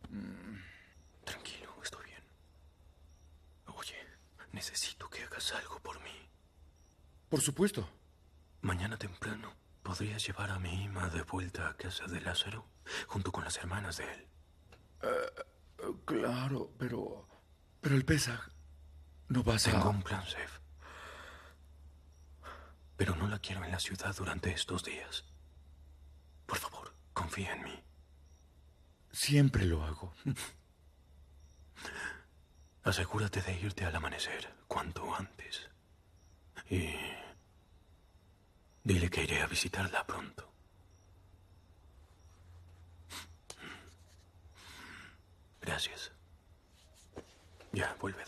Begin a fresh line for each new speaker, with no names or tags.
Tranquilo, estoy bien. Oye, necesito que hagas algo por mí.
Por supuesto.
Mañana temprano, ¿podrías llevar a mi Ima de vuelta a casa de Lázaro? Junto con las hermanas de él.
Claro, pero el Pesaj no vas
Tengo
a...
un plan, Sef. Pero no la quiero en la ciudad durante estos días. Por favor, confía en mí.
Siempre lo hago.
Asegúrate de irte al amanecer, cuanto antes. Y dile que iré a visitarla pronto. Gracias. Ya, vuelve a